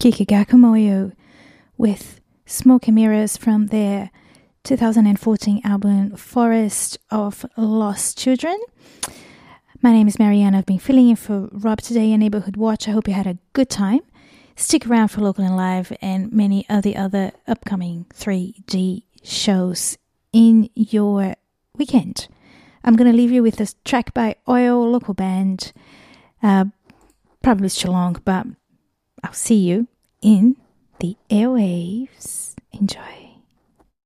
Kikagaku with Smoke and Mirrors from their 2014 album Forest of Lost Children. My name is Marianne. I've been filling in for Rob today in Neighborhood Watch. I hope you had a good time. Stick around for Local and Live and many of the other upcoming 3G shows in your weekend. I'm going to leave you with this track by Oil, local band. Probably it's too long, but I'll see you in the airwaves. Enjoy.